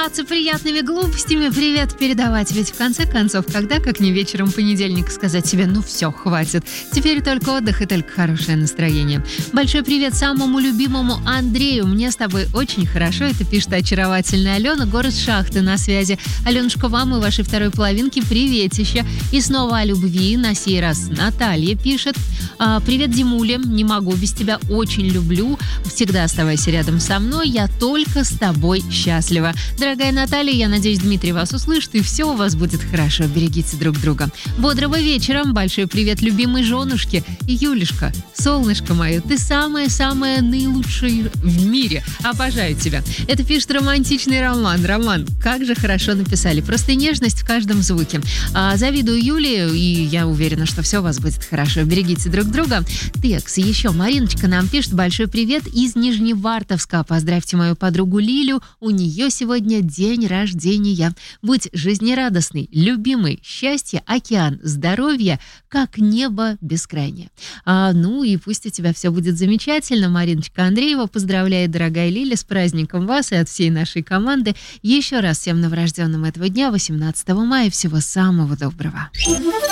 заниматься приятными глупостями, привет передавать. Ведь в конце концов, когда, как не вечером понедельника, сказать себе, ну все, хватит. Теперь только отдых и только хорошее настроение. Большой привет самому любимому Андрею. Мне с тобой очень хорошо. Это пишет очаровательная Алена, город Шахты на связи. Аленушка, вам и вашей второй половинке приветище. И снова о любви, на сей раз Наталья пишет. Привет, Димуля, не могу без тебя, очень люблю. Всегда оставайся рядом со мной, я только с тобой счастлива. Дорогая Наталья, я надеюсь, Дмитрий вас услышит, и все у вас будет хорошо. Берегите друг друга. Бодрого вечера. Большой привет любимой женушке. Юлишка, солнышко мое, ты самая-самая наилучшая в мире. Обожаю тебя. Это пишет романтичный Роман. Роман, как же хорошо написали. Просто нежность в каждом звуке. Завидую Юле, и я уверена, что все у вас будет хорошо. Берегите друг друга. Текс, еще Мариночка нам пишет. Большой привет из Нижневартовска. Поздравьте мою подругу Лилю. У нее сегодня день рождения. Будь жизнерадостный, любимый, счастье, океан, здоровье, как небо бескрайнее. Ну и пусть у тебя все будет замечательно. Мариночка Андреева поздравляет, дорогая Лиля, с праздником вас и от всей нашей команды. Еще раз всем новорожденным этого дня, 18 мая. Всего самого доброго.